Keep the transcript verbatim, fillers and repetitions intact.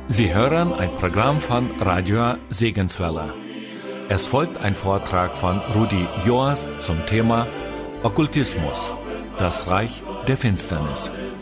Sie hören ein Programm von Radio Segenswelle. Es folgt ein Vortrag von Rudi Joas zum Thema Okkultismus, das Reich der Finsternis.